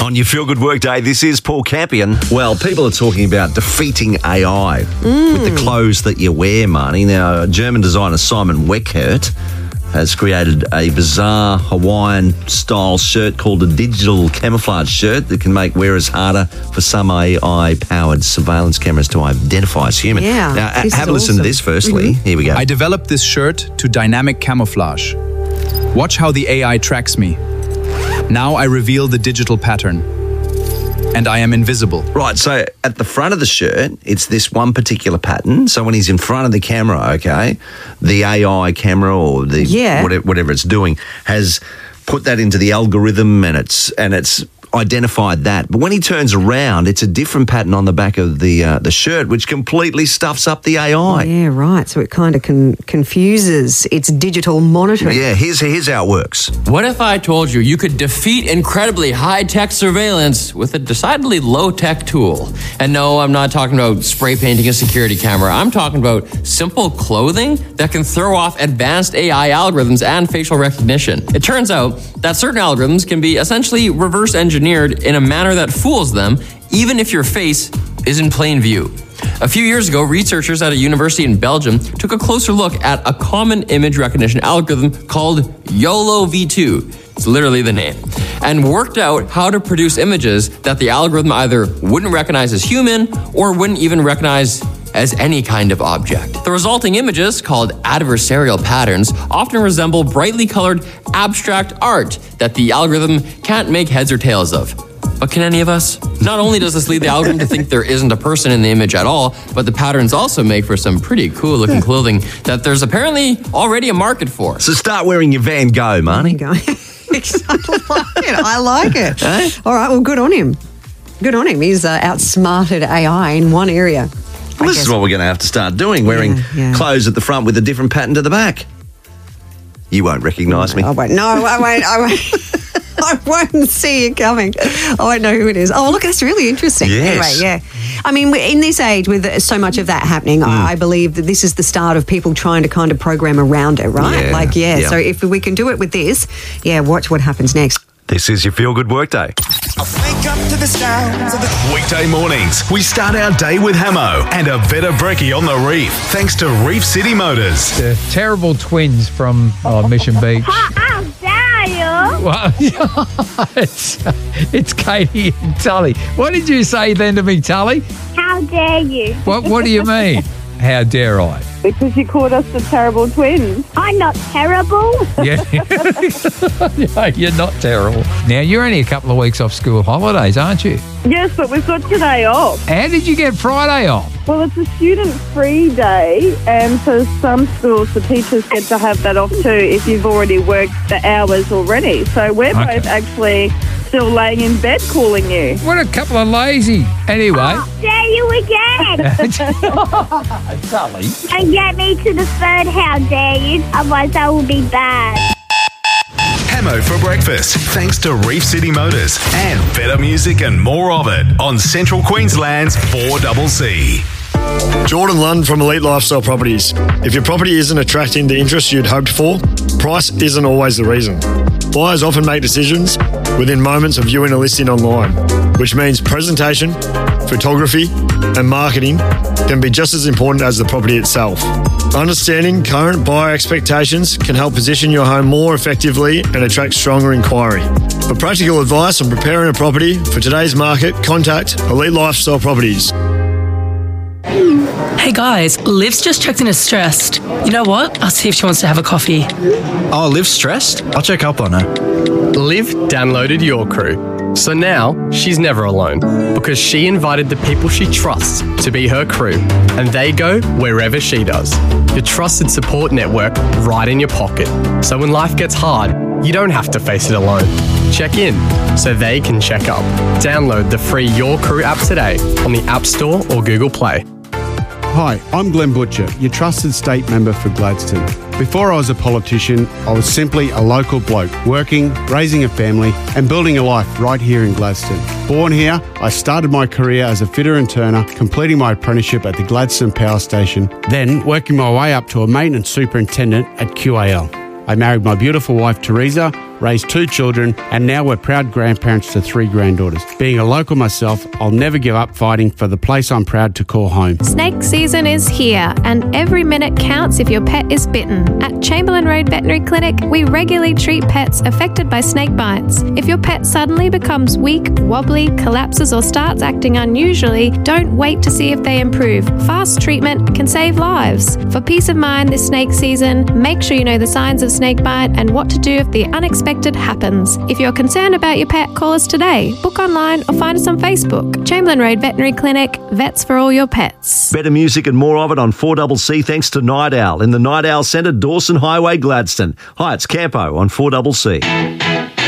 On your Feel Good Workday, this is Paul Campion. Well, people are talking about defeating AI with the clothes that you wear, Marnie. Now, German designer Simon Weckert has created a bizarre Hawaiian-style shirt called a digital camouflage shirt that can make wearers harder for some AI-powered surveillance cameras to identify as human. Yeah, now, have a listen to this firstly. Here we go. I developed this shirt to dynamic camouflage. Watch how the AI tracks me. Now I reveal the digital pattern. And I am invisible. Right, so at the front of the shirt, it's this one particular pattern. So when he's in front of the camera, okay, the AI camera or the whatever it's doing has put that into the algorithm and it's identified that. But when he turns around, it's a different pattern on the back of the shirt, which completely stuffs up the AI. Yeah, right. So it kind of confuses its digital monitoring. Yeah, here's how it works. What if I told you could defeat incredibly high-tech surveillance with a decidedly low-tech tool? And no, I'm not talking about spray painting a security camera. I'm talking about simple clothing that can throw off advanced AI algorithms and facial recognition. It turns out that certain algorithms can be essentially reverse engineered in a manner that fools them, even if your face is in plain view. A few years ago, researchers at a university in Belgium took a closer look at a common image recognition algorithm called YOLO V2. It's literally the name. And worked out how to produce images that the algorithm either wouldn't recognize as human or wouldn't even recognize as any kind of object. The resulting images, called adversarial patterns, often resemble brightly colored abstract art that the algorithm can't make heads or tails of. But can any of us? Not only does this lead the algorithm to think there isn't a person in the image at all, but the patterns also make for some pretty cool looking clothing that there's apparently already a market for. So start wearing your Van Gogh, Marnie. I like it. All right, well, good on him. Good on him. He's outsmarted AI in one area. Well, this is what we're going to have to start doing, wearing clothes at the front with a different pattern to the back. You won't recognise me. I won't. No, I won't. I won't see it coming. I won't know who it is. Oh, look, that's really interesting. Yes. Anyway, I mean, in this age with so much of that happening, I believe that this is the start of people trying to kind of program around it, right? Yeah. So if we can do it with this, watch what happens next. This is your Feel Good Workday. Wake up to the sounds of the Weekday mornings, we start our day with Hamo and a Veta Brekkie on the Reef, thanks to Reef City Motors. The terrible twins from Mission Beach. How dare you? Well, it's Katie and Tully. What did you say then to me, Tully? How dare you? What do you mean? How dare I? Because you called us the terrible twins. I'm not terrible. Yeah. You're not terrible. Now, you're only a couple of weeks off school holidays, aren't you? Yes, but we've got today off. How did you get Friday off? Well, it's a student-free day, and for some schools, the teachers get to have that off too if you've already worked the hours already. So we're both actually still laying in bed calling you. What a couple of lazy. Anyway. Oh, dare you again. Tully. Don't get me to the phone, how dare you. Otherwise, I will be bad. Hamo for breakfast, thanks to Reef City Motors and better music and more of it on Central Queensland's 4CC. Jordan Lund from Elite Lifestyle Properties. If your property isn't attracting the interest you'd hoped for, price isn't always the reason. Buyers often make decisions within moments of viewing a listing online, which means presentation, photography, and marketing can be just as important as the property itself. Understanding current buyer expectations can help position your home more effectively and attract stronger inquiry. For practical advice on preparing a property for today's market, contact Elite Lifestyle Properties. Hey guys, Liv's just checked in as stressed. You know what? I'll see if she wants to have a coffee. Oh, Liv's stressed? I'll check up on her. Liv downloaded Your Crew. So now she's never alone because she invited the people she trusts to be her crew, and they go wherever she does. Your trusted support network right in your pocket. So when life gets hard, you don't have to face it alone. Check in so they can check up. Download the free Your Crew app today on the App Store or Google Play. Hi, I'm Glenn Butcher, your trusted state member for Gladstone. Before I was a politician, I was simply a local bloke, working, raising a family and building a life right here in Gladstone. Born here, I started my career as a fitter and turner, completing my apprenticeship at the Gladstone Power Station, then working my way up to a maintenance superintendent at QAL. I married my beautiful wife, Teresa, raised 2 children, and now we're proud grandparents to 3 granddaughters. Being a local myself, I'll never give up fighting for the place I'm proud to call home. Snake season is here, and every minute counts if your pet is bitten. At Chamberlain Road Veterinary Clinic, we regularly treat pets affected by snake bites. If your pet suddenly becomes weak, wobbly, collapses, or starts acting unusually, don't wait to see if they improve. Fast treatment can save lives. For peace of mind this snake season, make sure you know the signs of snake bite and what to do if the unexpected happens. If you're concerned about your pet, call us today. Book online or find us on Facebook. Chamberlain Road Veterinary Clinic, vets for all your pets. Better music and more of it on 4CC thanks to Night Owl in the Night Owl Centre, Dawson Highway, Gladstone. Hi, it's Campo on 4CC.